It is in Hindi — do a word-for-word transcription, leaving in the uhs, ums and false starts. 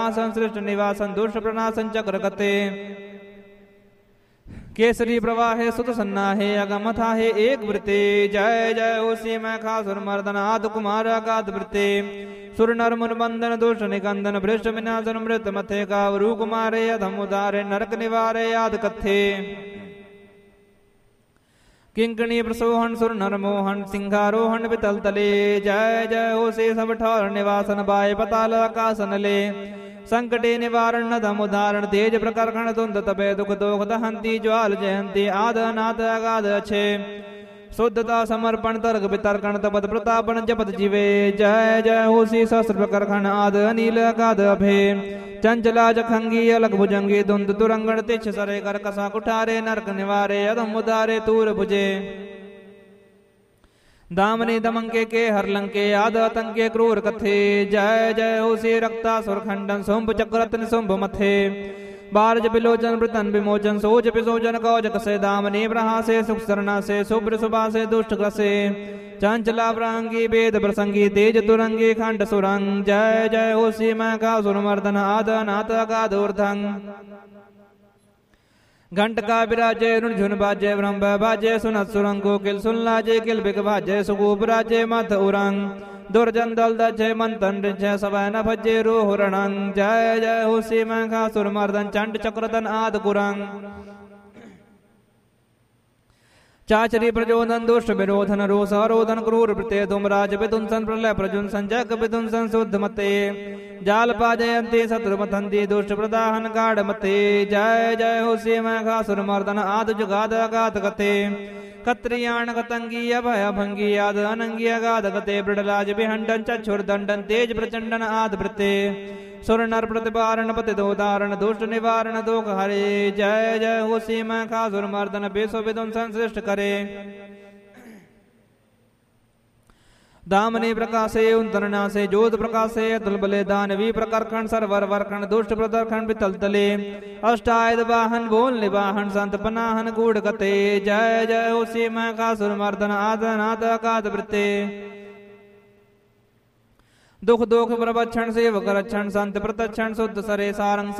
संसृष्ट निवासन दुष्ट प्रणासन चक्र गते केसरी प्रवाहे सुत सन्नाहे अगमथा है एक वृत्ते जय जय उसी मैं खासुर मर्दन आद कुमार अगाध वृत्ते सुर नर मुन बंधन दुष्ट निकंदन भ्रष्ट विनाशन मृत मथे कावरू कुमारे अधम उदारे नरक निवारे याद कथे किंकणी प्रसोहन सुर नर मोहन सिंहारोहन वितल तले जय जय हो से सब ठौर निवासन बाय पताल आकाशन ले संकटे निवारण धम उदाहरण तेज प्रकर्षण तुंद तपे दुख दोख दहंती ज्वाल जयंती आद अनाथ अगाध छे शुद्धता समर्पण तर्क वितर्कण तपत प्रतापन जपत जीवे जय जय होसी सहस्र प्रकर्षण आद अनिल अगाध अभे चंचला जखंगी अलग भुजंगी धुंद तुरंगण तिछ सरे कर कसा कुठारे नरक निवारे अधम उदारे तूर भुजे दामनी दमंके के हरलंके आद आतंके क्रूर कथे जय जय हो से रक्ता सुरखंडन शुंभ चक्रतन शुंभ मथे बारज बिलोचन वृतन विमोचन सोच पिसोचन कौज कसे दामनी ब्रहा से सुख सरना से शुभ्र सुभा से दुष्ट कसे चंचला प्रंगी वेद प्रसंगी तेज तुरंगी खंड सुरंग जय जय हो सी मैं का सुरमर्दन आद नाथ अगाध ऊर्धंग घंट का विराजे रुणझुन बाजे ब्रह्म बाजे सुनत सुरंगो किल सुन लाजे किल बिग बाजे सुगूप राजे मथ उरंग दुर्जन दल दजे मंतन रिझे सवै न भजे रोह रणंग जय जय हो सी मैं खा सुरमर्दन चंड चक्रदन आद कुरंग चाचरी प्रचोदन दुष्ट विरोधन रोष अरोधन क्रूर प्रते धूमराज विदुंसन प्रलय प्रजुन संजक विदुंसन शुद्ध मते जाल पाजयंती शत्रु मथंती दुष्ट प्रदाहन गाढ़ मते जय जय हो सी मैं खासुर मर्दन आद जुगाद अगाध गते कत्रियाण कतंगी अभय भंगी आद अनंगी अगाध गते बृडलाज विहंडन चक्षुर दंडन तेज प्रचंडन आद वृत्ते सुर नर प्रतिपारण पति दोदारण दुष्ट निवारण दोख हरे जय जय हो सी मैं खासुर मर्दन बेसो विध्वंसन सृष्ट करे दामनी प्रकाशे उन्तरना से ज्योत प्रकाशे अतुल बले दानवी प्रकर्षण सरवर वर्षण दुष्ट प्रदर्शन वितल तले अष्टायद वाहन बोल निवाहन संत पनाहन गूढ़ गते जय जय हो सी मैं खासुर मर्दन आदनाथ अगाध वृत्ते दुख दोख प्रवक्षण सेवक रक्षण संत प्रतक्षण शुद्ध सरे सारंग